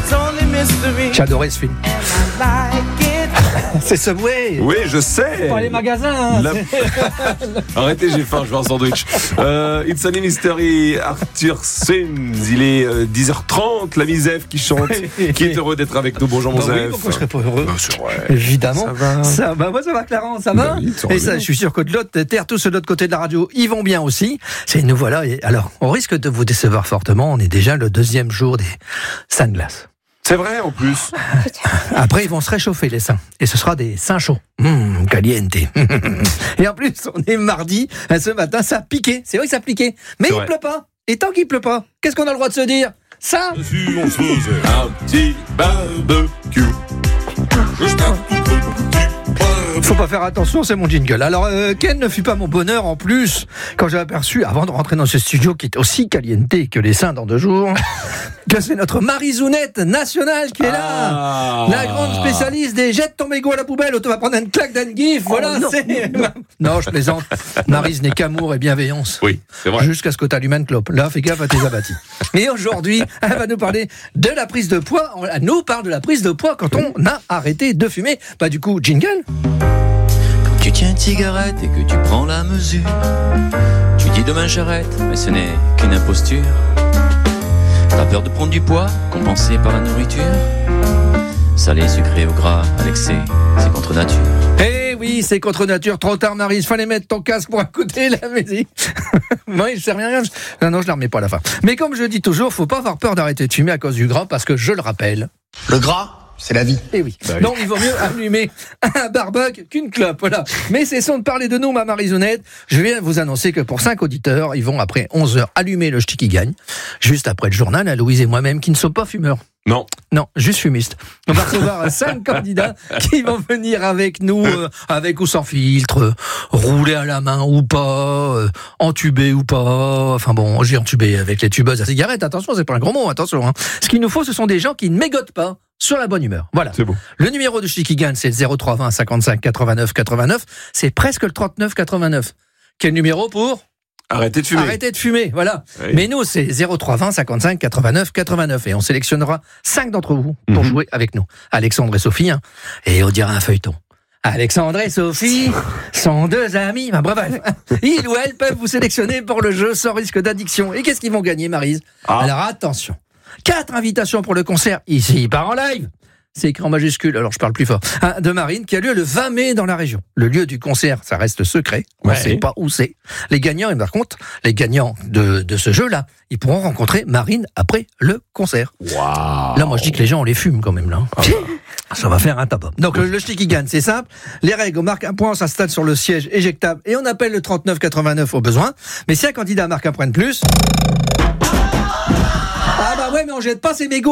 J'adorais ce film. C'est Subway. Oui, je sais. Dans les magasins. Arrêtez, j'ai faim, je veux un sandwich. It's a Mystery, Arthur Sims. Il est 10h30, l'ami Zef qui chante, qui est heureux d'être avec nous. Bonjour mon Zef. Oui, pourquoi je serais pas heureux? C'est vrai. Évidemment. Ça va. Moi ça va, Clarence, ça va. Oui, et ça, je suis sûr que de l'autre terre, tous de l'autre côté de la radio, ils vont bien aussi. Nous voilà. Et alors, on risque de vous décevoir fortement. On est déjà le 2e jour des seins de glace. C'est vrai en plus. Après, ils vont se réchauffer les seins. Et ce sera des seins chauds. Caliente. Et en plus, on est mardi. Ce matin, ça a piqué. C'est vrai que ça a piqué. Mais il pleut pas. Et tant qu'il pleut pas, qu'est-ce qu'on a le droit de se dire? Ça. Dessus, on se faisait un petit barbecue. Faut pas faire attention, c'est mon jingle. Alors, Ken ne fut pas mon bonheur en plus quand j'ai aperçu, avant de rentrer dans ce studio qui est aussi caliente que les seins dans 2 jours, que c'est notre Marizounette nationale qui est là. La grande spécialiste des jette ton mégot à la poubelle, ou tu vas prendre une claque d'un gif. Voilà, non. Non, je plaisante. Maryse n'est qu'amour et bienveillance. Oui, c'est vrai. Jusqu'à ce que tu allumes une clope. Là, fais gaffe à tes abattis. Et aujourd'hui, elle va nous parler de la prise de poids. Elle nous parle de la prise de poids quand on a arrêté de fumer. Bah, du coup, jingle. Quand tu tiens une cigarette et que tu prends la mesure, tu dis demain j'arrête, mais ce n'est qu'une imposture. T'as peur de prendre du poids, compensé par la nourriture. Salé, sucré ou gras, à l'excès, c'est contre nature. Eh oui, c'est contre nature. Trop tard, Maryse. Fallait mettre ton casque pour écouter la musique. Moi, je sais rien. Non, je la remets pas à la fin. Mais comme je dis toujours, faut pas avoir peur d'arrêter de fumer à cause du gras, parce que je le rappelle. Le gras, c'est la vie. Eh oui. Donc, il vaut mieux allumer un barbecue qu'une clope. Voilà. Mais cessons de parler de nous, ma Marizounette. Je viens vous annoncer que pour 5 auditeurs, ils vont après 11h allumer le ch'ti qui gagne. Juste après le journal, à Louise et moi-même, qui ne sommes pas fumeurs. Non, juste fumiste. On va recevoir 5 candidats qui vont venir avec nous, avec ou sans filtre, rouler à la main ou pas, entubé ou pas. Enfin bon, j'ai entubé avec les tubeuses à cigarette. Attention, c'est pas un gros mot, attention. Hein. Ce qu'il nous faut, ce sont des gens qui ne mégotent pas sur la bonne humeur. Voilà. C'est beau. Le numéro de Ch'ti qui gagne, c'est le 0320 55 89 89. C'est presque le 39 89. Quel numéro pour Arrêtez de fumer. Arrêtez de fumer, voilà. Oui. Mais nous, c'est 0320 55 89 89. Et on sélectionnera 5 d'entre vous pour jouer avec nous. Alexandre et Sophie, hein, et on dira un feuilleton. Alexandre et Sophie sont 2 amis. Ben, bref, ils ou elles peuvent vous sélectionner pour le jeu sans risque d'addiction. Et qu'est-ce qu'ils vont gagner, Maryse? Alors attention, 4 invitations pour le concert, ici, par en live. C'est écrit en majuscule, alors je parle plus fort. De Marine, qui a lieu le 20 mai dans la région. Le lieu du concert, ça reste secret. On ne sait pas où c'est. Les gagnants, et par contre, les gagnants de ce jeu-là, ils pourront rencontrer Marine après le concert. Waouh. Là, moi, je dis que les gens, on les fume quand même, là. Ça va faire un tabac. Donc, le ch'ti qui gagne, c'est simple. Les règles, on marque un point, on s'installe sur le siège éjectable et on appelle le 39 89 au besoin. Mais si un candidat marque un point de plus... Ah bah ouais, mais on jette pas ses mégots.